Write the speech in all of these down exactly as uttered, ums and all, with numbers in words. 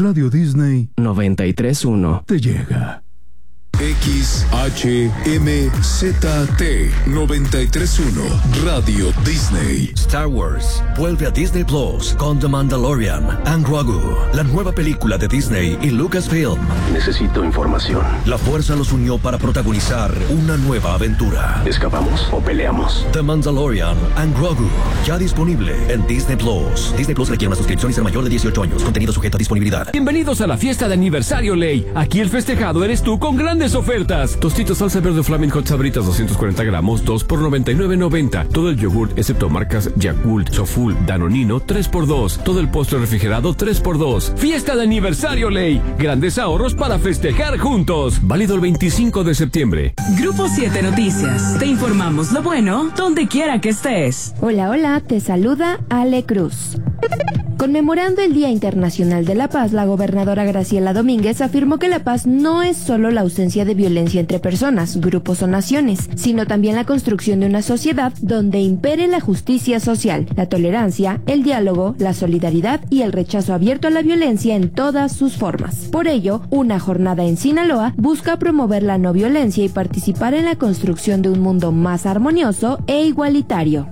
Radio Disney noventa y tres punto uno te llega. X H M Z T noventa y tres punto uno Radio Disney. Star Wars vuelve a Disney Plus con The Mandalorian and Grogu, la nueva película de Disney y Lucasfilm. Necesito información. La fuerza los unió para protagonizar una nueva aventura. ¿Escapamos o peleamos? The Mandalorian and Grogu, ya disponible en Disney Plus. Disney Plus requiere una suscripción y ser mayor de dieciocho años. Contenido sujeto a disponibilidad. Bienvenidos a la fiesta de aniversario Ley. Aquí el festejado eres tú con grandes ofertas. Tostitos salsa verde Flaming Hot Sabritas doscientos cuarenta gramos, dos por noventa y nueve noventa. Todo el yogurt excepto marcas Yakult, Soful, Danonino, tres por dos. Todo el postre refrigerado, tres por dos. Fiesta de aniversario Ley. Grandes ahorros para festejar juntos. Válido el veinticinco de septiembre. Grupo siete Noticias. Te informamos lo bueno donde quiera que estés. Hola, hola, te saluda Ale Cruz. Conmemorando el Día Internacional de la Paz, la gobernadora Graciela Domínguez afirmó que la paz no es solo la ausencia de violencia entre personas, grupos o naciones, sino también la construcción de una sociedad donde impere la justicia social, la tolerancia, el diálogo, la solidaridad y el rechazo abierto a la violencia en todas sus formas. Por ello, una jornada en Sinaloa busca promover la no violencia y participar en la construcción de un mundo más armonioso e igualitario.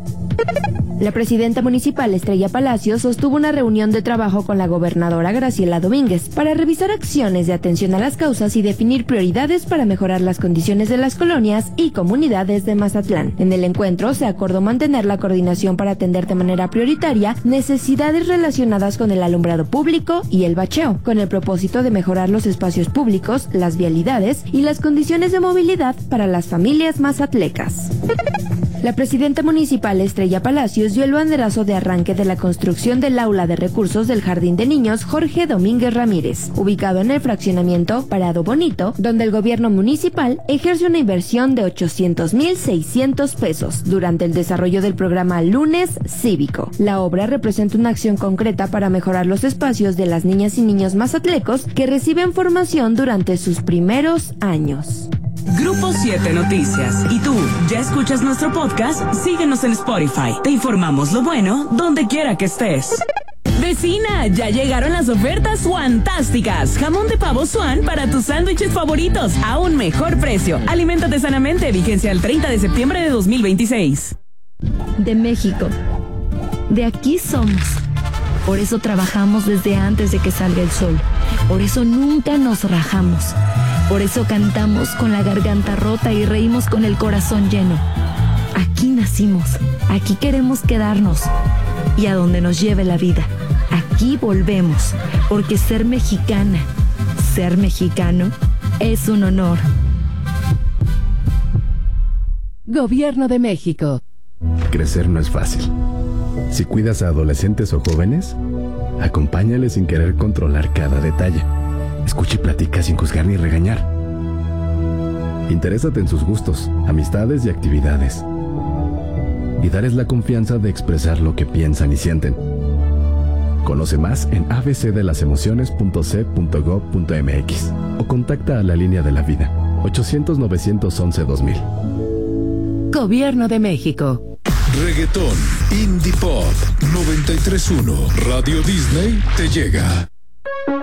La presidenta municipal Estrella Palacios sostuvo una reunión de trabajo con la gobernadora Graciela Domínguez para revisar acciones de atención a las causas y definir prioridades para mejorar las condiciones de las colonias y comunidades de Mazatlán. En el encuentro se acordó mantener la coordinación para atender de manera prioritaria necesidades relacionadas con el alumbrado público y el bacheo, con el propósito de mejorar los espacios públicos, las vialidades y las condiciones de movilidad para las familias mazatlecas. La presidenta municipal Estrella Palacios dio el banderazo de arranque de la construcción del aula de recursos del Jardín de Niños Jorge Domínguez Ramírez, ubicado en el fraccionamiento Parado Bonito, donde el gobierno municipal ejerce una inversión de ochocientos mil seiscientos pesos durante el desarrollo del programa Lunes Cívico. La obra representa una acción concreta para mejorar los espacios de las niñas y niños mazatlecos que reciben formación durante sus primeros años. Grupo siete Noticias. ¿Y tú, ya escuchas nuestro podcast? Síguenos en Spotify. Te informamos lo bueno donde quiera que estés. Vecina, ya llegaron las ofertas fantásticas. Jamón de pavo Swan para tus sándwiches favoritos a un mejor precio. Aliméntate sanamente. Vigencia el treinta de septiembre de dos mil veintiséis. De México. De aquí somos. Por eso trabajamos desde antes de que salga el sol. Por eso nunca nos rajamos. Por eso cantamos con la garganta rota y reímos con el corazón lleno. Aquí nacimos, aquí queremos quedarnos y a donde nos lleve la vida. Aquí volvemos, porque ser mexicana, ser mexicano, es un honor. Gobierno de México. Crecer no es fácil. Si cuidas a adolescentes o jóvenes, acompáñales sin querer controlar cada detalle. Escucha y platica sin juzgar ni regañar. Interésate en sus gustos, amistades y actividades. Y darles la confianza de expresar lo que piensan y sienten. Conoce más en a b c de las emociones punto c punto gov punto m x o contacta a la línea de la vida ochocientos novecientos once dos mil. Gobierno de México. Reggaetón, Indie Pop, noventa y tres punto uno Radio Disney te llega.